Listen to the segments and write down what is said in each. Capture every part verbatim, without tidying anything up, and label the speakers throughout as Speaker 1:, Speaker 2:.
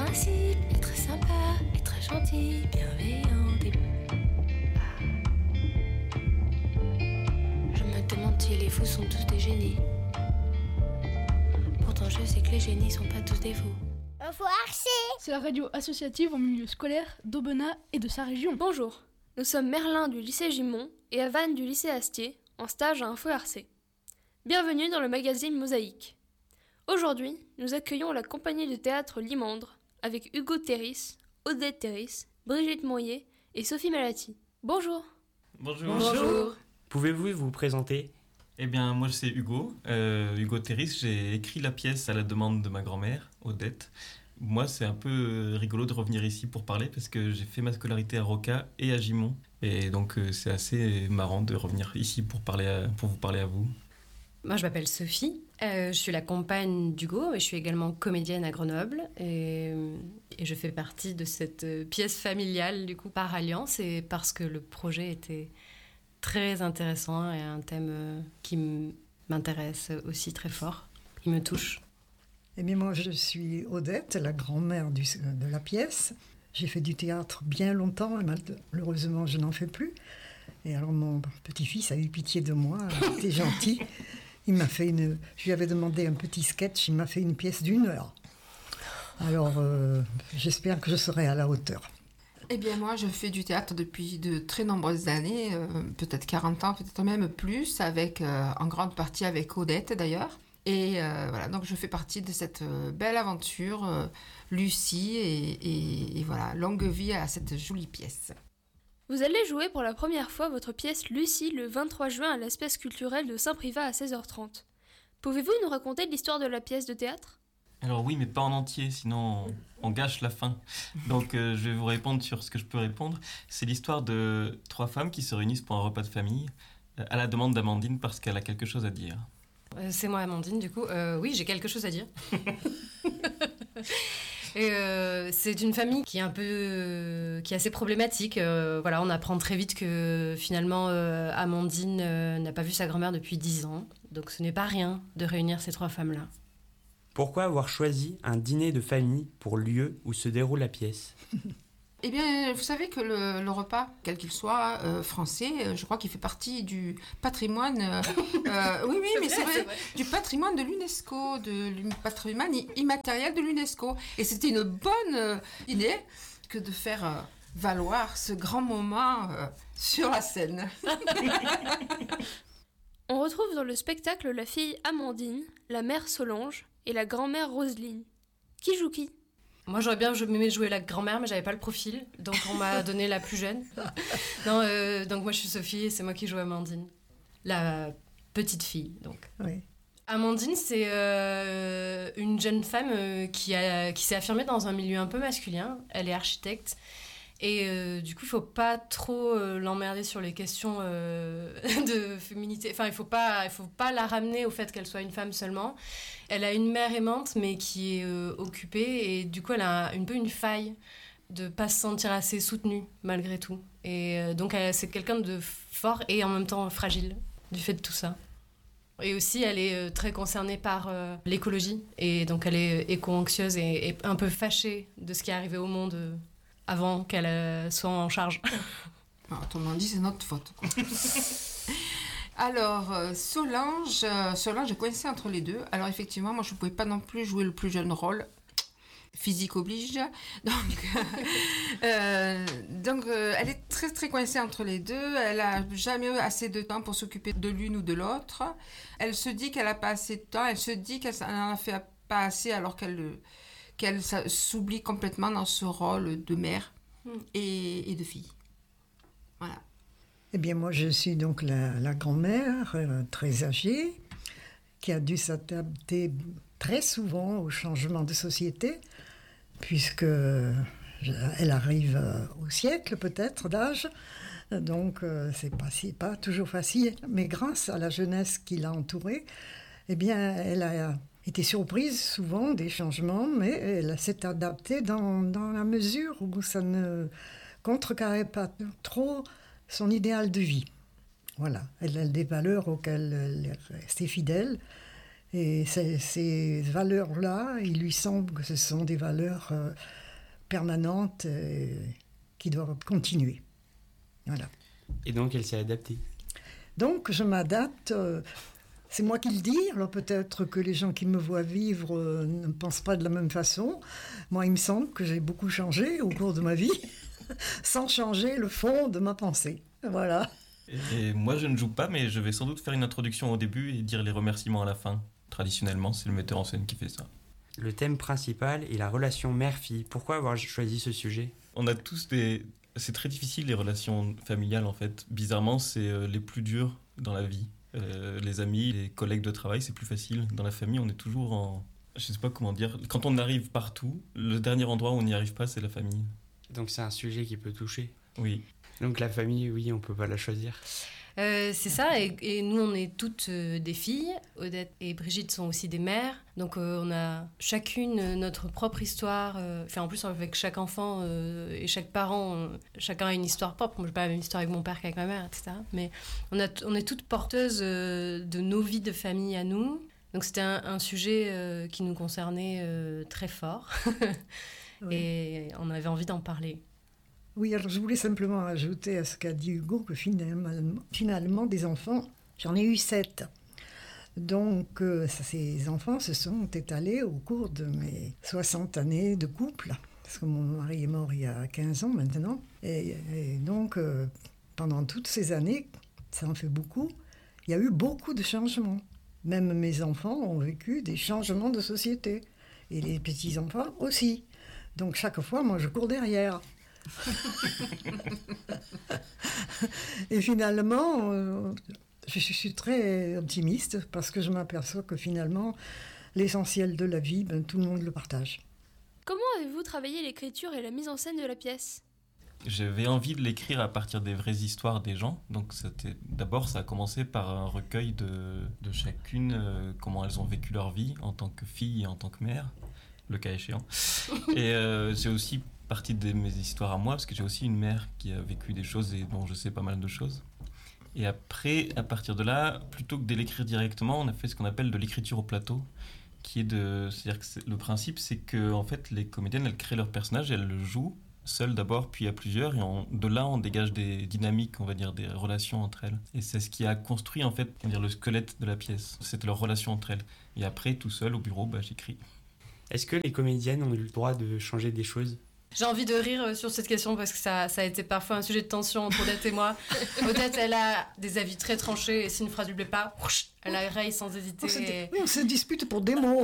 Speaker 1: principe, être sympa, être gentil, bienveillant et... Je me demande si les fous sont tous des génies. Pourtant je sais que les génies sont pas tous des fous.
Speaker 2: Info Arcé.
Speaker 3: C'est la radio associative en milieu scolaire d'Aubenas et de sa région.
Speaker 4: Bonjour, nous sommes Merlin du lycée Gimont et Havane du lycée Astier, en stage à Info R C. Bienvenue dans le magazine Mosaïque. Aujourd'hui, nous accueillons la compagnie de théâtre Limandre, avec Hugo Terris, Odette Terris, Brigitte Moyer et Sophie Malati. Bonjour.
Speaker 5: Bonjour.
Speaker 4: Bonjour.
Speaker 6: Pouvez-vous vous présenter ?
Speaker 5: Eh bien, moi c'est Hugo, euh, Hugo Terris. J'ai écrit la pièce à la demande de ma grand-mère, Odette. Moi, c'est un peu rigolo de revenir ici pour parler parce que j'ai fait ma scolarité à Roca et à Gimont. Et donc, euh, c'est assez marrant de revenir ici pour, parler à, pour vous parler à vous.
Speaker 7: Moi, je m'appelle Sophie, euh, je suis la compagne d'Hugo et je suis également comédienne à Grenoble. Et, et je fais partie de cette pièce familiale, du coup, par alliance et parce que le projet était très intéressant et un thème qui m'intéresse aussi très fort, qui me touche.
Speaker 8: Eh bien, moi, je suis Odette, la grand-mère du, de la pièce. J'ai fait du théâtre bien longtemps, malheureusement, je n'en fais plus. Et alors, mon petit-fils a eu pitié de moi, il était gentil. Il m'a fait une... Je lui avais demandé un petit sketch, il m'a fait une pièce d'une heure. Alors, euh, j'espère que je serai à la hauteur.
Speaker 9: Eh bien, moi, je fais du théâtre depuis de très nombreuses années, euh, peut-être quarante ans, peut-être même plus, avec, euh, en grande partie avec Odette, d'ailleurs. Et euh, voilà, donc je fais partie de cette euh, belle aventure, euh, Lucie, et, et, et voilà, longue vie à cette jolie pièce.
Speaker 4: Vous allez jouer pour la première fois votre pièce Lucie le vingt-trois juin à l'Espace culturel de Saint-Privat à seize heures trente. Pouvez-vous nous raconter l'histoire de la pièce de théâtre ?
Speaker 5: Alors oui, mais pas en entier, sinon on, on gâche la fin. Donc euh, je vais vous répondre sur ce que je peux répondre. C'est l'histoire de trois femmes qui se réunissent pour un repas de famille, euh, à la demande d'Amandine parce qu'elle a quelque chose à dire.
Speaker 7: Euh, c'est moi, Amandine, du coup. Euh, oui, j'ai quelque chose à dire. Et euh, c'est une famille qui est un peu, euh, qui est assez problématique. Euh, voilà, on apprend très vite que finalement euh, Amandine euh, n'a pas vu sa grand-mère depuis dix ans. Donc ce n'est pas rien de réunir ces trois femmes-là.
Speaker 6: Pourquoi avoir choisi un dîner de famille pour lieu où se déroule la pièce ?
Speaker 9: Eh bien, vous savez que le, le repas, quel qu'il soit, euh, français, euh, je crois qu'il fait partie du patrimoine... Euh, euh, oui, oui, c'est mais vrai, c'est, vrai, c'est vrai, du patrimoine de l'UNESCO, de du patrimoine immatériel de l'UNESCO. Et c'était une bonne euh, idée que de faire euh, valoir ce grand moment euh, sur la scène.
Speaker 4: On retrouve dans le spectacle la fille Amandine, la mère Solange et la grand-mère Roselyne. Qui joue qui ?
Speaker 7: Moi, j'aurais bien aimé jouer la grand-mère, mais j'avais pas le profil, donc on m'a donné la plus jeune. Non, euh, donc moi, je suis Sophie et c'est moi qui joue Amandine, la petite fille, donc.
Speaker 8: Oui.
Speaker 7: Amandine, c'est euh, une jeune femme euh, qui, a, qui s'est affirmée dans un milieu un peu masculin. Elle est architecte. Et euh, du coup, il faut pas trop euh, l'emmerder sur les questions euh, de féminité. Enfin, il faut pas, il faut pas la ramener au fait qu'elle soit une femme seulement. Elle a une mère aimante, mais qui est euh, occupée, et du coup, elle a un peu une faille de pas se sentir assez soutenue malgré tout. Et euh, donc, elle, c'est quelqu'un de fort et en même temps fragile du fait de tout ça. Et aussi, elle est euh, très concernée par euh, l'écologie, et donc elle est éco-anxieuse et, et un peu fâchée de ce qui est arrivé au monde. Euh, avant qu'elle euh, soit en charge.
Speaker 9: Alors, autrement dit, c'est notre faute, quoi. Alors, euh, Solange, euh, Solange est coincée entre les deux. Alors, effectivement, moi, je ne pouvais pas non plus jouer le plus jeune rôle. Physique oblige. Donc, euh, donc euh, elle est très, très coincée entre les deux. Elle n'a jamais eu assez de temps pour s'occuper de l'une ou de l'autre. Elle se dit qu'elle n'a pas assez de temps. Elle se dit qu'elle n'en a fait pas assez alors qu'elle... qu'elle s'oublie complètement dans ce rôle de mère et, et de fille. Voilà.
Speaker 8: Eh bien, moi, je suis donc la, la grand-mère, euh, très âgée, qui a dû s'adapter très souvent au changement de société, puisque elle arrive euh, au siècle, peut-être, d'âge. Donc, euh, c'est pas, c'est pas toujours facile. Mais grâce à la jeunesse qui l'a entourée, eh bien, elle a... était surprise souvent des changements, mais elle s'est adaptée dans, dans la mesure où ça ne contrecarrait pas trop son idéal de vie. Voilà, elle a des valeurs auxquelles elle est restée fidèle Et ces, ces valeurs-là, il lui semble que ce sont des valeurs euh, permanentes euh, qui doivent continuer. Voilà.
Speaker 6: Et donc, elle s'est adaptée.
Speaker 8: Donc, je m'adapte. Euh, c'est moi qui le dis. Alors, peut-être que les gens qui me voient vivre euh, ne pensent pas de la même façon. Moi, il me semble que j'ai beaucoup changé au cours de ma vie, sans changer le fond de ma pensée. Voilà.
Speaker 5: Et moi, je ne joue pas, mais je vais sans doute faire une introduction au début et dire les remerciements à la fin. Traditionnellement, c'est le metteur en scène qui fait ça.
Speaker 6: Le thème principal est la relation mère-fille. Pourquoi avoir choisi ce sujet ?
Speaker 5: On a tous des... C'est très difficile, les relations familiales, en fait. Bizarrement, c'est euh, les plus dures dans la vie. Euh, les amis, les collègues de travail, c'est plus facile. Dans la famille, on est toujours en... Je sais pas comment dire. Quand on arrive partout, le dernier endroit où on n'y arrive pas, c'est la famille.
Speaker 6: Donc c'est un sujet qui peut toucher.
Speaker 5: Oui.
Speaker 6: Donc la famille, oui, on peut pas la choisir.
Speaker 7: Euh, c'est ça, et, et nous on est toutes euh, des filles. Odette et Brigitte sont aussi des mères, donc euh, on a chacune euh, notre propre histoire. euh, Enfin, en plus, avec chaque enfant euh, et chaque parent, euh, chacun a une histoire propre. Moi, j'ai pas la même histoire avec mon père qu'avec ma mère, et cetera. Mais on, a, on est toutes porteuses euh, de nos vies de famille à nous. Donc c'était un, un sujet euh, qui nous concernait euh, très fort,
Speaker 8: Oui.
Speaker 7: et on avait envie d'en parler.
Speaker 8: Oui, alors je voulais simplement ajouter à ce qu'a dit Hugo que finalement, finalement des enfants, j'en ai eu sept. Donc euh, ça, ces enfants se sont étalés au cours de mes soixante années de couple, parce que mon mari est mort il y a quinze ans maintenant. Et, et donc euh, pendant toutes ces années, ça en fait beaucoup, il y a eu beaucoup de changements. Même mes enfants ont vécu des changements de société, et les petits-enfants aussi. Donc chaque fois, moi je cours derrière. Et finalement, euh, je suis très optimiste parce que je m'aperçois que finalement, l'essentiel de la vie, ben, tout le monde le partage.
Speaker 4: Comment avez-vous travaillé l'écriture et la mise en scène de la pièce ?
Speaker 5: J'avais envie de l'écrire à partir des vraies histoires des gens. Donc c'était... d'abord, ça a commencé par un recueil de, de chacune, euh, comment elles ont vécu leur vie en tant que fille et en tant que mère, le cas échéant. Et euh, c'est aussi partie de mes histoires à moi, parce que j'ai aussi une mère qui a vécu des choses et dont je sais pas mal de choses. Et après, à partir de là, plutôt que de l'écrire directement, on a fait ce qu'on appelle de l'écriture au plateau, qui est de... C'est-à-dire que c'est... le principe, c'est que en fait, les comédiennes, elles créent leur personnage et elles le jouent, seules d'abord, puis à plusieurs, et on... de là, on dégage des dynamiques, on va dire, des relations entre elles. Et c'est ce qui a construit, en fait, on va dire, le squelette de la pièce. C'est leur relation entre elles. Et après, tout seul, au bureau, bah, j'écris.
Speaker 6: Est-ce que les comédiennes ont eu le droit de changer des choses ?
Speaker 7: J'ai envie de rire sur cette question parce que ça, ça a été parfois un sujet de tension entre Odette et moi. Odette, elle a des avis très tranchés et si une phrase lui plaît pas, elle la raye sans hésiter.
Speaker 8: On se,
Speaker 7: Et...
Speaker 8: oui, on se dispute pour des mots.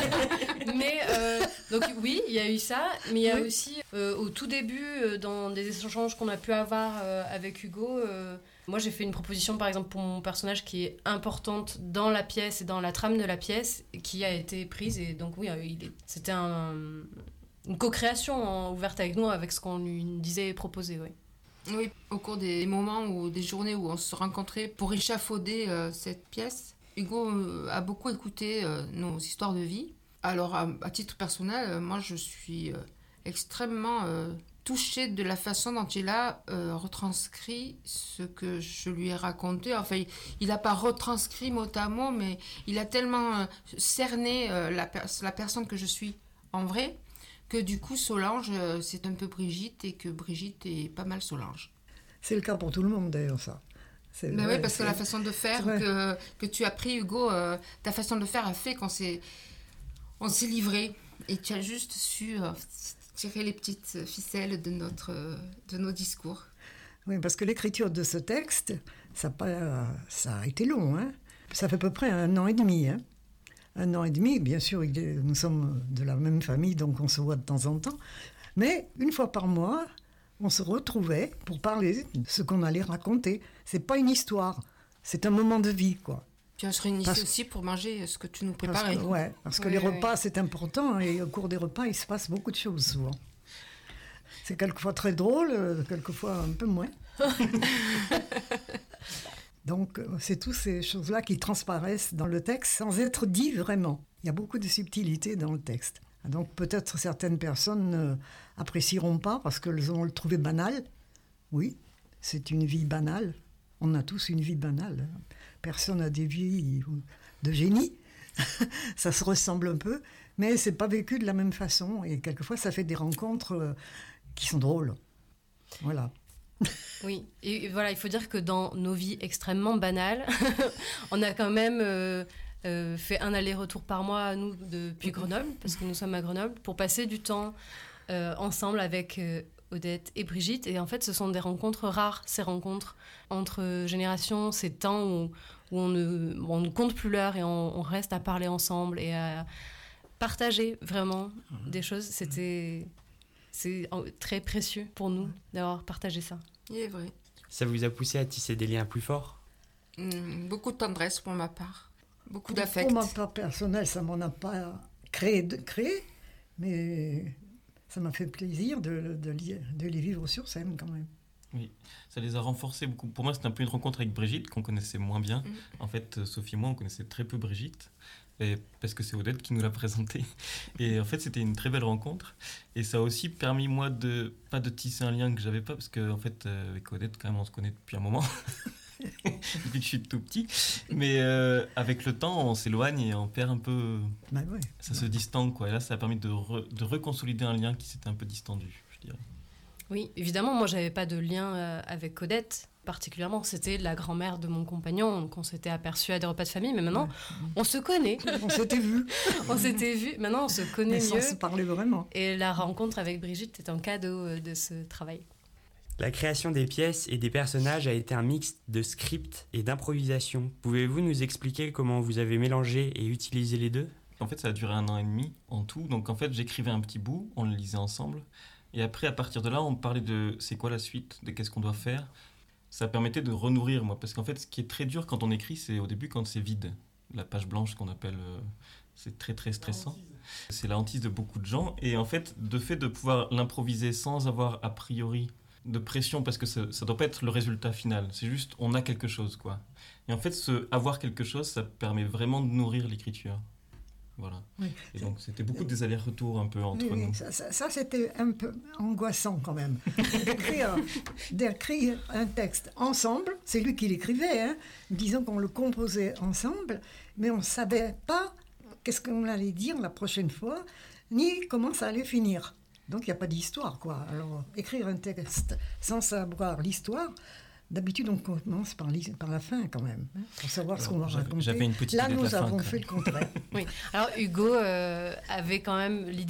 Speaker 7: mais euh, donc oui, il y a eu ça, mais il y a
Speaker 8: Oui.
Speaker 7: aussi euh, au tout début, euh, dans des échanges qu'on a pu avoir euh, avec Hugo, euh, moi j'ai fait une proposition par exemple pour mon personnage qui est importante dans la pièce et dans la trame de la pièce, qui a été prise et donc oui, euh, il est, c'était un... une co-création hein, ouverte avec nous, avec ce qu'on lui disait et proposait, oui.
Speaker 9: Oui, au cours des moments ou des journées où on se rencontrait pour échafauder euh, cette pièce, Hugo euh, a beaucoup écouté euh, nos histoires de vie. Alors, à, à titre personnel, euh, moi, je suis euh, extrêmement euh, touchée de la façon dont il a euh, retranscrit ce que je lui ai raconté. Enfin, il n'a pas retranscrit mot à mot, mais il a tellement euh, cerné euh, la, per- la personne que je suis en vrai, que du coup Solange euh, c'est un peu Brigitte et que Brigitte est pas mal Solange.
Speaker 8: C'est le cas pour tout le monde d'ailleurs, ça. C'est
Speaker 9: Ben
Speaker 8: vrai,
Speaker 9: oui, parce
Speaker 8: c'est...
Speaker 9: que la façon de faire que, que tu as pris, Hugo, euh, ta façon de faire a fait qu'on s'est, on s'est livré et tu as juste su euh, tirer les petites ficelles de, notre, de nos discours.
Speaker 8: Oui, parce que l'écriture de ce texte, ça a, pas, ça a été long. Hein. Ça fait à peu près un an et demi. Hein. Un an et demi, bien sûr, il est, nous sommes de la même famille, donc on se voit de temps en temps. Mais une fois par mois, on se retrouvait pour parler de ce qu'on allait raconter. C'est pas une histoire, c'est un moment de vie, quoi.
Speaker 9: Puis on se réunissait
Speaker 8: Parce...
Speaker 9: aussi pour manger ce que tu nous
Speaker 8: parce
Speaker 9: préparais.
Speaker 8: que, ouais, parce que
Speaker 7: oui,
Speaker 8: les
Speaker 7: oui.
Speaker 8: repas, c'est important, et au cours des repas, il se passe beaucoup de choses, souvent. C'est quelquefois très drôle, quelquefois un peu moins. Donc, c'est toutes ces choses-là qui transparaissent dans le texte sans être dit vraiment. Il y a beaucoup de subtilité dans le texte. Donc, peut-être certaines personnes euh, apprécieront pas parce qu'elles vont le trouver banal. Oui, c'est une vie banale. On a tous une vie banale. Personne n'a des vies de génie. ça se ressemble un peu, mais c'est pas vécu de la même façon. Et quelquefois, ça fait des rencontres euh, qui sont drôles. Voilà.
Speaker 7: Oui, et voilà, il faut dire que dans nos vies extrêmement banales, on a quand même euh, euh, fait un aller-retour par mois, nous, depuis Grenoble, parce que nous sommes à Grenoble, pour passer du temps euh, ensemble avec euh, Odette et Brigitte. Et en fait, ce sont des rencontres rares, ces rencontres entre générations, ces temps où, où on, ne, on ne compte plus l'heure et on, on reste à parler ensemble et à partager vraiment des choses. C'était... C'est très précieux pour nous d'avoir partagé ça.
Speaker 9: Il est vrai.
Speaker 6: Ça vous a poussé à tisser des liens plus forts ?
Speaker 9: Mmh, beaucoup de tendresse pour ma part. Beaucoup d'affect.
Speaker 8: Pour ma part personnelle, ça m'en a pas créé, de, créé mais ça m'a fait plaisir de, de, de les vivre sur scène quand même.
Speaker 5: Oui, ça les a renforcés beaucoup. Pour moi, c'était un peu une rencontre avec Brigitte qu'on connaissait moins bien. Mmh. En fait, Sophie et moi, on connaissait très peu Brigitte. Et parce que c'est Odette qui nous l'a présentée. Et en fait, c'était une très belle rencontre. Et ça a aussi permis, moi, de pas de tisser un lien que j'avais pas, parce qu'en en fait, euh, avec Odette, quand même, on se connaît depuis un moment, depuis que je suis tout petit. Mais euh, avec le temps, on s'éloigne et on perd un peu...
Speaker 8: Bah ouais.
Speaker 5: Ça se distangue, quoi. Et là, ça a permis de, re, de reconsolider un lien qui s'était un peu distendu, je dirais.
Speaker 7: Oui, évidemment, moi, j'avais pas de lien euh, avec Odette, particulièrement. C'était la grand-mère de mon compagnon, donc on s'était aperçus à des repas de famille, mais maintenant, ouais. on se connaît.
Speaker 8: On s'était vus.
Speaker 7: on s'était vus, maintenant on se connaît
Speaker 8: mais
Speaker 7: mieux.
Speaker 8: Sans se parler vraiment.
Speaker 7: Et la rencontre avec Brigitte est un cadeau de ce travail.
Speaker 6: La création des pièces et des personnages a été un mix de script et d'improvisation. Pouvez-vous nous expliquer comment vous avez mélangé et utilisé les deux ?
Speaker 5: En fait, ça a duré un an et demi en tout. Donc en fait, j'écrivais un petit bout, on le lisait ensemble. Et après, à partir de là, on parlait de c'est quoi la suite, de qu'est-ce qu'on doit faire. Ça permettait de renourrir, moi. Parce qu'en fait, ce qui est très dur quand on écrit, c'est au début quand c'est vide. La page blanche qu'on appelle, euh, c'est très très stressant. C'est la hantise de beaucoup de gens. Et en fait, de fait de pouvoir l'improviser sans avoir a priori de pression, parce que ça ne doit pas être le résultat final. C'est juste, on a quelque chose, quoi. Et en fait, ce avoir quelque chose, ça permet vraiment de nourrir l'écriture. Voilà.
Speaker 8: Oui.
Speaker 5: Et donc, c'était beaucoup des allers-retours un peu entre
Speaker 8: oui,
Speaker 5: nous.
Speaker 8: Ça, ça, ça, c'était un peu angoissant quand même. D'écrire, d'écrire un texte ensemble, c'est lui qui l'écrivait, hein, disons qu'on le composait ensemble, mais on ne savait pas qu'est-ce qu'on allait dire la prochaine fois, ni comment ça allait finir. Donc, il n'y a pas d'histoire, quoi. Alors, écrire un texte sans savoir l'histoire, d'habitude, on commence par, par la fin, quand même, hein, pour savoir
Speaker 5: Alors,
Speaker 8: ce qu'on va
Speaker 5: j'avais,
Speaker 8: raconter.
Speaker 5: j'avais une petite
Speaker 8: Là,
Speaker 5: idée de
Speaker 8: nous
Speaker 5: la fin,
Speaker 8: avons
Speaker 5: quand
Speaker 8: fait
Speaker 5: même.
Speaker 8: le contraire.
Speaker 7: Oui. Alors, Hugo euh, avait quand même l'idée